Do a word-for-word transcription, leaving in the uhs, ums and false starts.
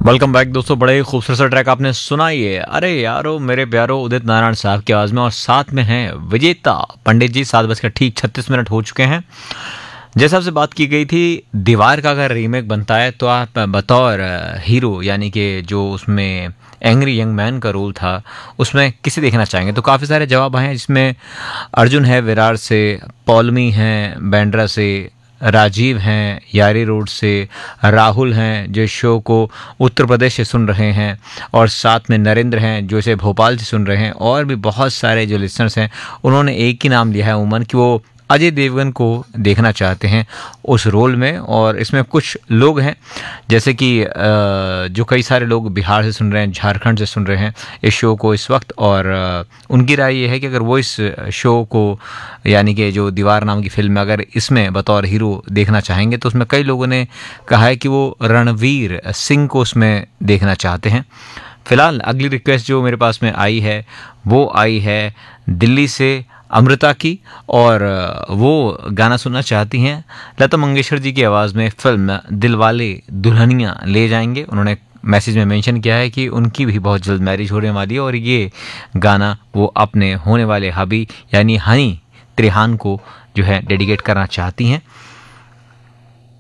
Welcome back दोस्तों। बड़े ही खूबसूरत सा ट्रैक आपने सुना। ये अरे यारो मेरे प्यारो उदित नारायण साहब की आवाज़ में, और साथ में हैं विजेता पंडित जी। सात बजकर ठीक छत्तीस मिनट हो चुके हैं। जैसा आपसे बात की गई थी, दीवार का अगर रीमेक बनता है तो आप बतौर हीरो, यानी कि जो उसमें एंग्री यंग मैन का रोल था, उसमें किसे देखना चाहेंगे? तो काफ़ी सारे जवाब आए हैं, जिसमें अर्जुन है विरार से, पौलमी हैं बैंड्रा से, राजीव हैं यारी रोड से, राहुल हैं जो शो को उत्तर प्रदेश से सुन रहे हैं, और साथ में नरेंद्र हैं जो इसे भोपाल से सुन रहे हैं, और भी बहुत सारे जो लिसनर्स हैं उन्होंने एक ही नाम लिया है उमन, कि वो अजय देवगन को देखना चाहते हैं उस रोल में। और इसमें कुछ लोग हैं जैसे कि जो कई सारे लोग बिहार से सुन रहे हैं, झारखंड से सुन रहे हैं इस शो को इस वक्त, और उनकी राय ये है कि अगर वो इस शो को, यानी कि जो दीवार नाम की फिल्म में, अगर इसमें बतौर हीरो देखना चाहेंगे तो उसमें कई लोगों ने कहा है कि वो रणवीर सिंह को उसमें देखना चाहते हैं। फिलहाल अगली रिक्वेस्ट जो मेरे पास में आई है वो आई है दिल्ली से अमृता की, और वो गाना सुनना चाहती हैं लता मंगेशकर जी की आवाज़ में फिल्म दिलवाले दुल्हनिया ले जाएंगे। उन्होंने मैसेज में मेंशन किया है कि उनकी भी बहुत जल्द मैरिज होने वाली है, और ये गाना वो अपने होने वाले हबी यानी हनी त्रिहान को जो है डेडिकेट करना चाहती हैं।